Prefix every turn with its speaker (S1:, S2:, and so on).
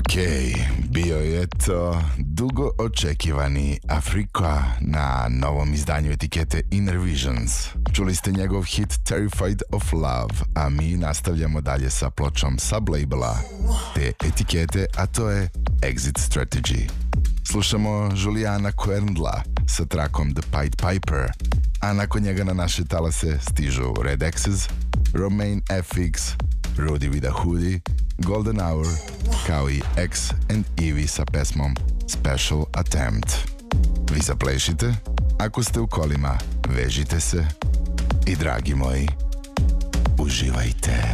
S1: Bio je to dugo očekivani Afrika na novom izdanju etikete Inner Visions. Čuli ste njegov hit Terrified of Love, a mi nastavljamo dalje sa pločom sublabela te etikete, a to je Exit Strategy. Slušamo Juliana Querndla sa trakom The Pied Piper, a nakon njega na naše talase stižu Red X's, Romain FX, Rudy with a Hoodie, Golden Hour, kao i X and Evie sa pesmom Special Attempt. Vi zaplešite, ako ste u kolima, vežite se i dragi moji, uživajte.